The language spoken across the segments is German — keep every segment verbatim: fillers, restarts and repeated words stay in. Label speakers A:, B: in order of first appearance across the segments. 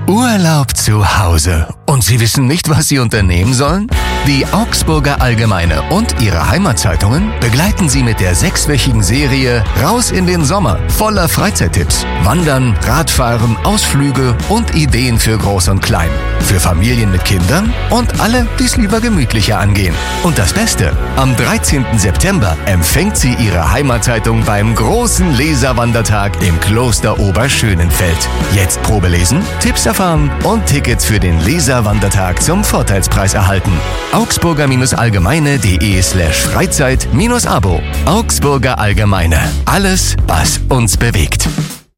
A: Urlaub zu Hause. Und Sie wissen nicht, was Sie unternehmen sollen? Die Augsburger Allgemeine und ihre Heimatzeitungen begleiten Sie mit der sechswöchigen Serie Raus in den Sommer voller Freizeittipps. Wandern, Radfahren, Ausflüge und Ideen für Groß und Klein. Für Familien mit Kindern und alle, die es lieber gemütlicher angehen. Und das Beste, am dreizehnten September empfängt sie Ihre Heimatzeitung beim großen Leserwandertag im Kloster Oberschönenfeld. Jetzt Probe lesen, Tipps erfahren und Tickets für den Leserwandertag zum Vorteilspreis erhalten. Augsburger-allgemeine.de slash Freizeit-Abo. Augsburger Allgemeine. Alles, was uns bewegt.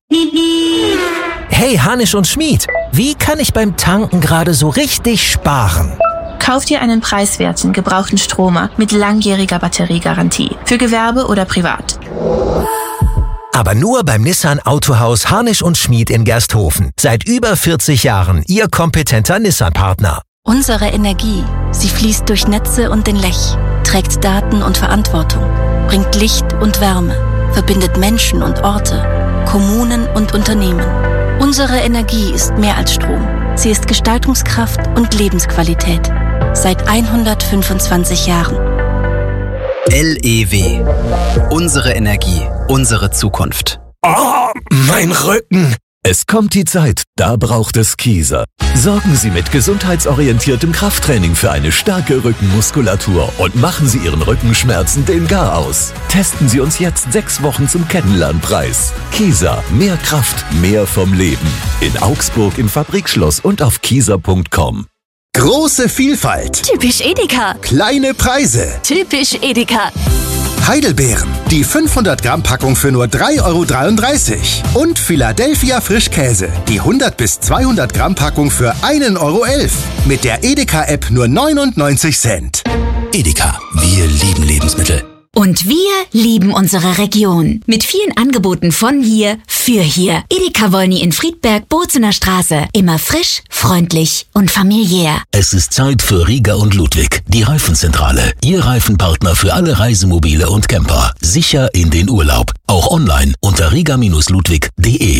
B: Hey Hanisch und Schmied, wie kann ich beim Tanken gerade so richtig sparen?
C: Kauf dir einen preiswerten, gebrauchten Stromer mit langjähriger Batteriegarantie. Für Gewerbe oder privat.
B: Aber nur beim Nissan Autohaus Harnisch und Schmied in Gersthofen. Seit über vierzig Jahren Ihr kompetenter Nissan-Partner.
D: Unsere Energie, sie fließt durch Netze und den Lech, trägt Daten und Verantwortung, bringt Licht und Wärme, verbindet Menschen und Orte, Kommunen und Unternehmen. Unsere Energie ist mehr als Strom. Sie ist Gestaltungskraft und Lebensqualität. Seit hundertfünfundzwanzig Jahren.
E: L E W. Unsere Energie, unsere Zukunft.
B: Oh, mein Rücken!
F: Es kommt die Zeit, da braucht es Kieser. Sorgen Sie mit gesundheitsorientiertem Krafttraining für eine starke Rückenmuskulatur und machen Sie Ihren Rückenschmerzen den Gar aus. Testen Sie uns jetzt sechs Wochen zum Kennenlernpreis. Kieser, mehr Kraft, mehr vom Leben. In Augsburg im Fabrikschloss und auf kieser punkt com.
G: Große Vielfalt.
H: Typisch Edeka.
G: Kleine Preise.
H: Typisch Edeka.
G: Heidelbeeren, die fünfhundert Gramm Packung für nur drei Euro dreiunddreißig. Und Philadelphia Frischkäse, die hundert bis zweihundert Gramm Packung für ein Euro elf. Mit der Edeka-App nur neunundneunzig Cent.
I: Edeka, wir lieben Lebensmittel.
H: Und wir lieben unsere Region. Mit vielen Angeboten von hier, für hier. Edeka Wolny in Friedberg, Bozener Straße. Immer frisch, freundlich und familiär.
I: Es ist Zeit für Riga und Ludwig, die Reifenzentrale. Ihr Reifenpartner für alle Reisemobile und Camper. Sicher in den Urlaub. Auch online unter riga Bindestrich ludwig punkt de.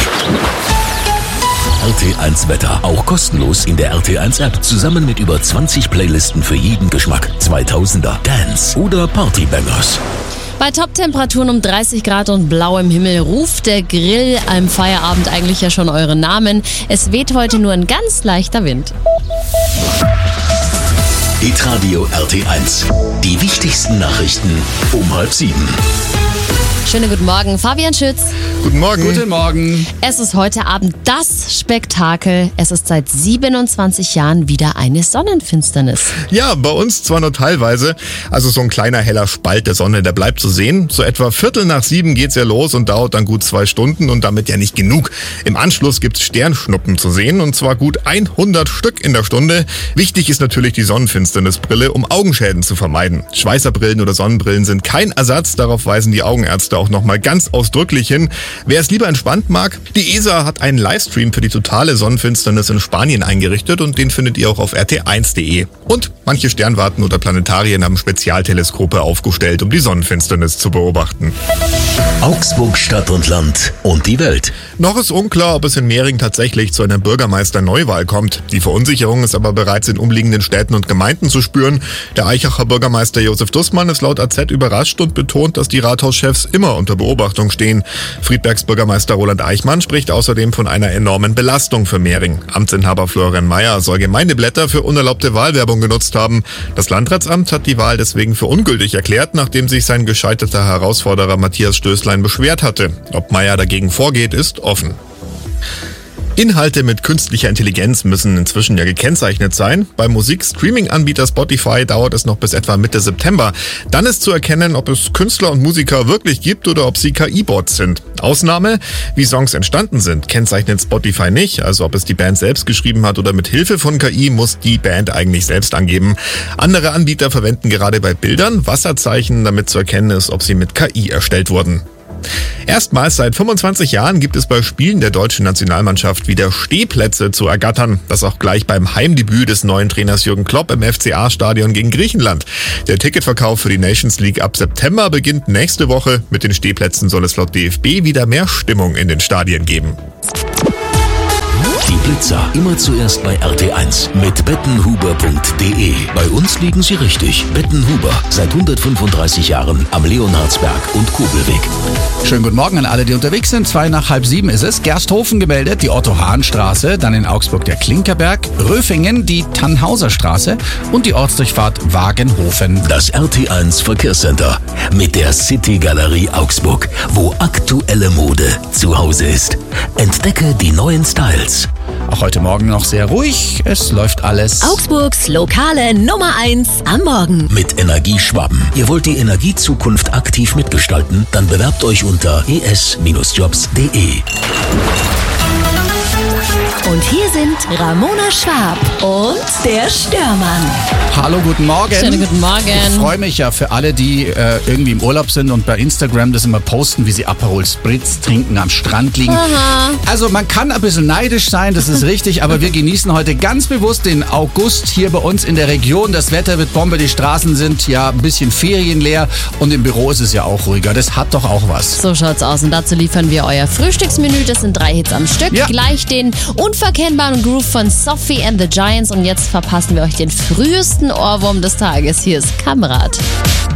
I: R T eins Wetter, auch kostenlos in der R T eins App, zusammen mit über zwanzig Playlisten für jeden Geschmack, zweitausender, Dance oder Partybangers.
J: Bei Top-Temperaturen um dreißig Grad und blauem Himmel ruft der Grill am Feierabend eigentlich ja schon euren Namen. Es weht heute nur ein ganz leichter Wind.
I: Hitradio R T eins, die wichtigsten Nachrichten um halb sieben.
J: Schönen guten Morgen, Fabian Schütz.
K: Guten Morgen.
L: Guten Morgen.
J: Es ist heute Abend das Spektakel. Es ist seit siebenundzwanzig Jahren wieder eine Sonnenfinsternis.
K: Ja, bei uns zwar nur teilweise. Also so ein kleiner heller Spalt der Sonne, der bleibt zu sehen. So etwa Viertel nach sieben geht's ja los und dauert dann gut zwei Stunden und damit ja nicht genug. Im Anschluss gibt's Sternschnuppen zu sehen und zwar gut hundert Stück in der Stunde. Wichtig ist natürlich die Sonnenfinsternisbrille, um Augenschäden zu vermeiden. Schweißerbrillen oder Sonnenbrillen sind kein Ersatz, darauf weisen die Augenärzte auch nochmal ganz ausdrücklich hin. Wer es lieber entspannt mag, die E S A hat einen Livestream für die totale Sonnenfinsternis in Spanien eingerichtet und den findet ihr auch auf r t eins punkt de. Und manche Sternwarten oder Planetarien haben Spezialteleskope aufgestellt, um die Sonnenfinsternis zu beobachten.
I: Augsburg, Stadt und Land und die Welt.
K: Noch ist unklar, ob es in Mehring tatsächlich zu einer Bürgermeisterneuwahl kommt. Die Verunsicherung ist aber bereits in umliegenden Städten und Gemeinden zu spüren. Der Aichacher Bürgermeister Josef Dussmann ist laut A Z überrascht und betont, dass die Rathauschefs immer unter Beobachtung stehen. Friedbergs Bürgermeister Roland Eichmann spricht außerdem von einer enormen Belastung für Mehring. Amtsinhaber Florian Mayer soll Gemeindeblätter für unerlaubte Wahlwerbung genutzt haben. Das Landratsamt hat die Wahl deswegen für ungültig erklärt, nachdem sich sein gescheiterter Herausforderer Matthias Stößlein beschwert hatte. Ob Mayer dagegen vorgeht, ist offen. Inhalte mit künstlicher Intelligenz müssen inzwischen ja gekennzeichnet sein. Beim Musikstreaming-Anbieter Spotify dauert es noch bis etwa Mitte September. Dann ist zu erkennen, ob es Künstler und Musiker wirklich gibt oder ob sie K I-Bots sind. Ausnahme, wie Songs entstanden sind, kennzeichnet Spotify nicht. Also ob es die Band selbst geschrieben hat oder mit Hilfe von K I, muss die Band eigentlich selbst angeben. Andere Anbieter verwenden gerade bei Bildern Wasserzeichen, damit zu erkennen ist, ob sie mit K I erstellt wurden. Erstmals seit fünfundzwanzig Jahren gibt es bei Spielen der deutschen Nationalmannschaft wieder Stehplätze zu ergattern. Das auch gleich beim Heimdebüt des neuen Trainers Jürgen Klopp im F C A-Stadion gegen Griechenland. Der Ticketverkauf für die Nations League ab September beginnt nächste Woche. Mit den Stehplätzen soll es laut D F B wieder mehr Stimmung in den Stadien geben.
I: Die Pizza immer zuerst bei R T eins mit bettenhuber punkt de. Bei uns liegen Sie richtig. Bettenhuber, seit hundertfünfunddreißig Jahren am Leonhardsberg und Kobelweg.
L: Schönen guten Morgen an alle, die unterwegs sind. Zwei nach halb sieben ist es. Gersthofen gemeldet, die Otto-Hahn-Straße, dann in Augsburg der Klinkerberg, Röfingen die Tannhauser-Straße und die Ortsdurchfahrt Wagenhofen.
I: Das R T eins Verkehrscenter mit der City-Galerie Augsburg, wo aktuelle Mode zu Hause ist. Entdecke die neuen Styles.
L: Auch heute Morgen noch sehr ruhig. Es läuft alles.
H: Augsburgs lokale Nummer eins am Morgen.
I: Mit Energieschwaben. Ihr wollt die Energiezukunft aktiv mitgestalten? Dann bewerbt euch unter e s Jobs punkt de.
H: Und hier sind Ramona Schwab und der Störmann.
L: Hallo, guten Morgen.
J: Schönen guten Morgen.
L: Ich freue mich ja für alle, die äh, irgendwie im Urlaub sind und bei Instagram das immer posten, wie sie Aperol Spritz trinken, am Strand liegen.
J: Aha.
L: Also man kann ein bisschen neidisch sein, das ist richtig, aber wir genießen heute ganz bewusst den August hier bei uns in der Region. Das Wetter wird Bombe, die Straßen sind ja ein bisschen ferienleer und im Büro ist es ja auch ruhiger. Das hat doch auch was.
J: So schaut's aus und dazu liefern wir euer Frühstücksmenü. Das sind drei Hits am Stück.
L: Ja.
J: Gleich den unverkennbaren Groove von Sophie and the Giants und jetzt verpassen wir euch den frühesten Ohrwurm des Tages. Hier ist Kamrat.